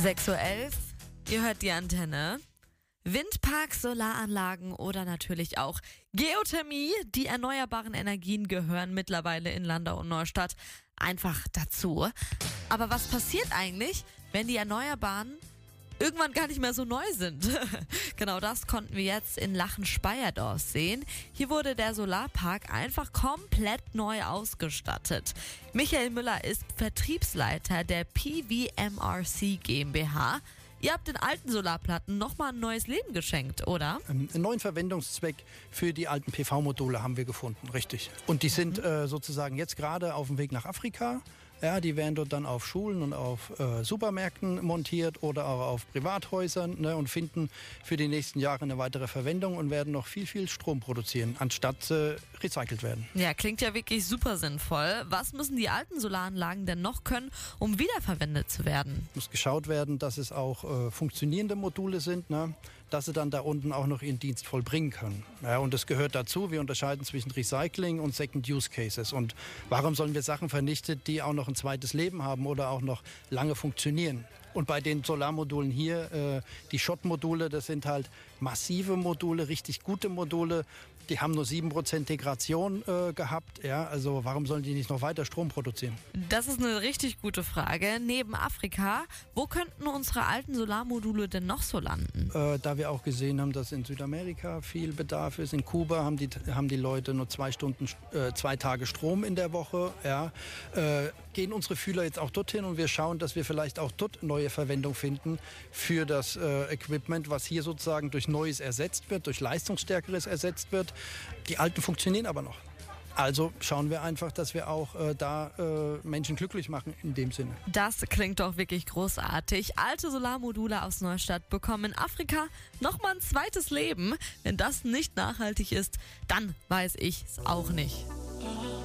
6:11 Uhr, ihr hört die Antenne. Windparks, Solaranlagen oder natürlich auch Geothermie. Die erneuerbaren Energien gehören mittlerweile in Landau und Neustadt einfach dazu. Aber was passiert eigentlich, wenn die Erneuerbaren irgendwann gar nicht mehr so neu sind? Genau das konnten wir jetzt in Lachen-Speyerdorf sehen. Hier wurde der Solarpark einfach komplett neu ausgestattet. Michael Müller ist Vertriebsleiter der PVMRC GmbH. Ihr habt den alten Solarplatten nochmal ein neues Leben geschenkt, oder? Einen neuen Verwendungszweck für die alten PV-Module haben wir gefunden, richtig. Und die sind sozusagen jetzt gerade auf dem Weg nach Afrika. Ja, die werden dort dann auf Schulen und auf Supermärkten montiert oder auch auf Privathäusern, ne, und finden für die nächsten Jahre eine weitere Verwendung und werden noch viel Strom produzieren, anstatt recycelt werden. Ja, klingt ja wirklich super sinnvoll. Was müssen die alten Solaranlagen denn noch können, um wiederverwendet zu werden? Muss geschaut werden, dass es auch funktionierende Module sind, ne, dass sie dann da unten auch noch ihren Dienst vollbringen können. Ja, und das gehört dazu. Wir unterscheiden zwischen Recycling und Second Use Cases. Und warum sollen wir Sachen vernichten, die auch noch ein zweites Leben haben oder auch noch lange funktionieren? Und bei den Solarmodulen hier, die Schott-Module, das sind halt massive Module, richtig gute Module. Die haben nur 7% Degradation gehabt. Ja, also warum sollen die nicht noch weiter Strom produzieren? Das ist eine richtig gute Frage. Neben Afrika, wo könnten unsere alten Solarmodule denn noch so landen? Da wir auch gesehen haben, dass in Südamerika viel Bedarf ist. In Kuba haben die Leute nur 2 Tage Strom in der Woche. Ja, gehen unsere Fühler jetzt auch dorthin und wir schauen, dass wir vielleicht auch dort neue Verwendung finden für das Equipment, was hier sozusagen durch Neues ersetzt wird, durch Leistungsstärkeres ersetzt wird. Die alten funktionieren aber noch. Also schauen wir einfach, dass wir auch Menschen glücklich machen in dem Sinne. Das klingt doch wirklich großartig. Alte Solarmodule aus Neustadt bekommen in Afrika nochmal ein zweites Leben. Wenn das nicht nachhaltig ist, dann weiß ich es auch nicht.